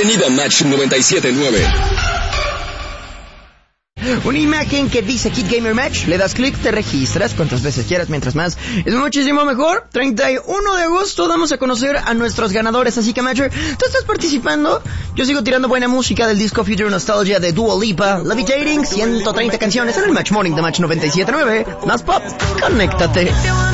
Bienvenido a Match 97.9. Una imagen que dice Kid Gamer Match, le das clic, te registras cuantas veces quieras, mientras más es muchísimo mejor. 31 de agosto damos a conocer a nuestros ganadores, así que Matcher, tú estás participando. Yo sigo tirando buena música del disco Future Nostalgia de Dua Lipa, Levitating, 130 canciones en el Match Morning de Match 97.9. Más pop, conéctate.